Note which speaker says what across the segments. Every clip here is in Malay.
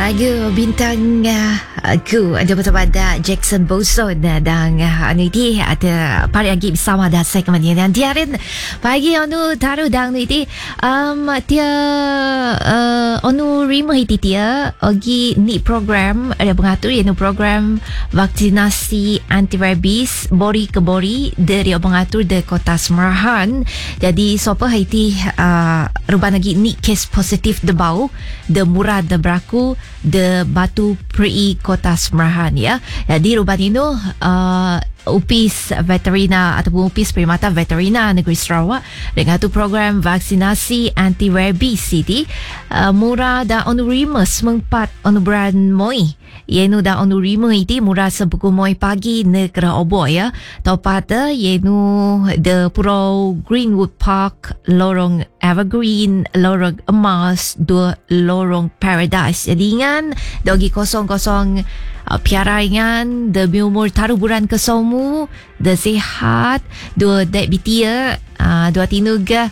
Speaker 1: Lagu bintang aku ada bersama Jackson Boson dan ini ada pari lagi bersama dah saya kemudian dan tiarin pagi anu taruh dang ini dia anu rima itu dia ogi ni program ada pengatur yang program vaksinasi anti rabies bori ke bori dari pengatur de Kota Semerahan. Jadi siapa Haiti ruban lagi ni kes positif de bau de murah de berlaku de Batu Peri Kota Semerahan ya. Jadi ruban ini UPIS Veterina ataupun UPIS Perkhidmatan Veterina Negeri Sarawak dengan tu program vaksinasi anti rabies ini murah dan onurima sempat onuran moi yenu da onurima iti murah sebuku moi pagi negara obo ya topata yenu de Pulau Greenwood Park Lorong Evergreen Lorong Emas dua Lorong Paradise jadi ingan dogi kosong-kosong piara ingan de umur taruh bulan kesomu de sihat dua dek bitia dua tinuga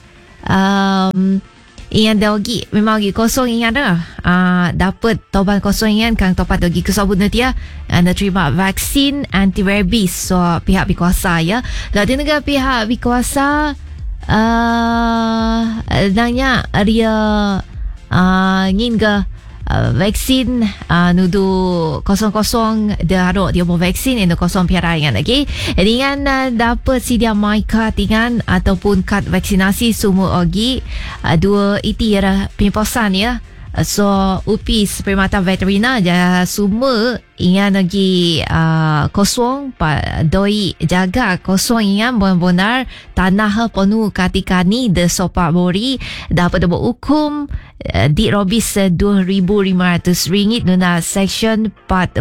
Speaker 1: ingan dogi memang lagi kosong ingan dah dapat toban kosong ingan kang topat dogi kesabut nanti ya anda terima vaksin anti rabies so pihak bikuasa ya dan juga pihak bikuasa nanya dia ingin ke vaksin nudu kosong-kosong dia harus dia mau vaksin itu kosong piara ingan lagi dengan dapat sedia my card ingan ataupun kad vaksinasi semua lagi dua itu ya pimposan ya so UPIS Perkhidmatan Veterina ja semua ingan lagi kosong doi jaga kosong ingan benar-benar tanah penuh ketika ni de sopak bori dapat dapat hukum di robis RM2,500 nuna section 40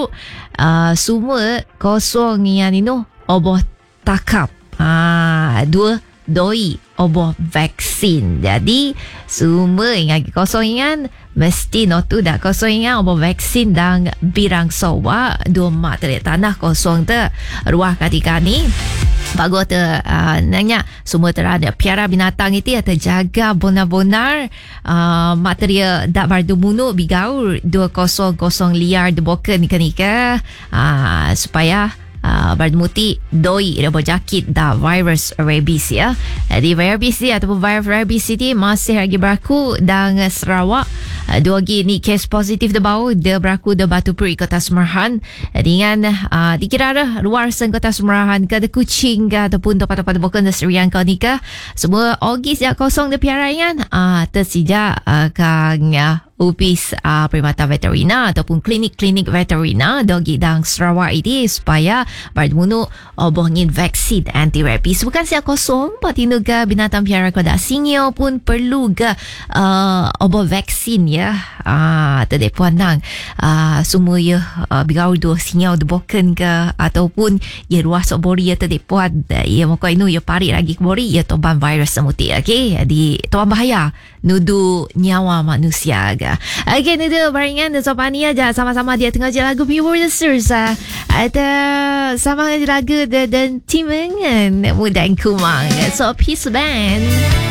Speaker 1: semua kosong ingan ini oboh takap dua doi oboh vaksin jadi semua ingat kosong ingan mesti notu dah kosong ingan oboh vaksin dan birang sowa dua materi tanah kosong tu ruah ketika ni bagus tu nanya semua terada piara binatang itu terjaga benar-benar material dak bardu munu bigaur 200 liar de boken nika supaya bermuti doi rebo jakit da virus rabies ya. Jadi rabies ni ataupun virus rabies ini masih lagi berlaku dan Sarawak dua lagi ni kes positif de bau de berlaku de Batu Peri Kota Semerahan dengan dikira luar sen Kota Semerahan ke de Kuching ke ataupun tempat-tempat bukan de Serian kau nikah semua ogis yang kosong de piaraian tersijak kang UPIS Perkhidmatan Veterina ataupun klinik-klinik veterina dogi dang Sarawak ini supaya bermunu obohngin vaksin anti rabies bukan siap kosong patinuga binatang piara kodak singio pun perlu ke oboh vaksin ya terdepuan nang semua ya bigau dua singio deboken ke ataupun ya ruas obori ya terdepuan ya muka inu ya pari lagi kebori ya toban virus semuti okay di toban bahaya nudu nyawa manusia ke okay nudu baringan dan sopania aja sama-sama dia tengah je lagu Pure Sisters ada sama lagu dan timengan mudah kumang so peace band